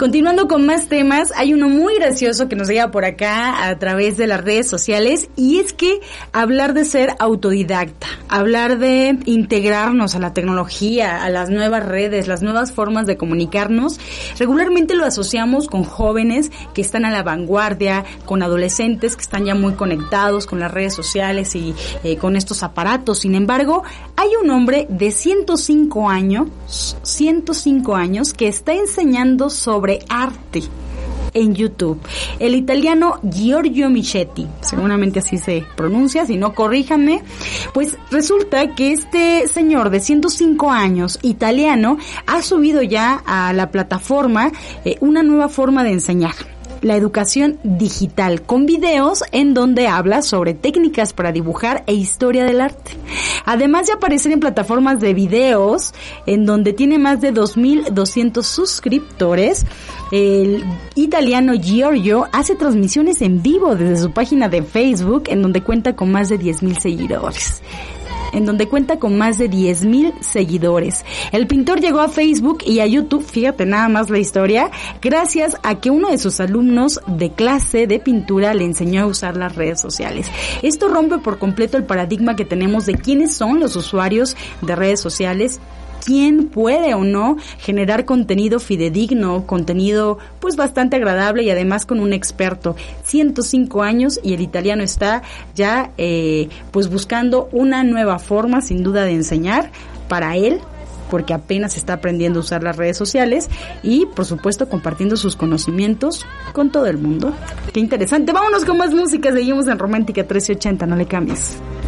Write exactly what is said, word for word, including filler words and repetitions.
continuando con más temas, hay uno muy gracioso que nos llega por acá a través de las redes sociales, y es que hablar de ser autodidacta, hablar de integrarnos a la tecnología, a las nuevas redes, las nuevas formas de comunicarnos, regularmente lo asociamos con jóvenes que están a la vanguardia, con adolescentes que están ya muy conectados con las redes sociales y eh, con estos aparatos. Sin embargo, hay un hombre de ciento cinco años, ciento cinco años, que está enseñando sobre arte en YouTube. El italiano Giorgio Michetti, seguramente así se pronuncia, si no corríjanme. Pues resulta que este señor de ciento cinco años, italiano, ha subido ya a la plataforma eh, una nueva forma de enseñar: la educación digital, con videos en donde habla sobre técnicas para dibujar e historia del arte. Además de aparecer en plataformas de videos en donde tiene más de dos mil doscientos suscriptores, el italiano Giorgio hace transmisiones en vivo desde su página de Facebook, en donde cuenta con más de diez mil seguidores. en donde cuenta con más de diez mil seguidores. El pintor llegó a Facebook y a YouTube, fíjate nada más la historia, gracias a que uno de sus alumnos de clase de pintura le enseñó a usar las redes sociales. Esto rompe por completo el paradigma que tenemos de quiénes son los usuarios de redes sociales, quién puede o no generar contenido fidedigno, contenido pues bastante agradable y además con un experto. ciento cinco años y el italiano está ya eh, pues buscando una nueva forma sin duda de enseñar para él, porque apenas está aprendiendo a usar las redes sociales y por supuesto compartiendo sus conocimientos con todo el mundo. Qué interesante. Vámonos con más música, seguimos en Romántica trece ochenta, no le cambies.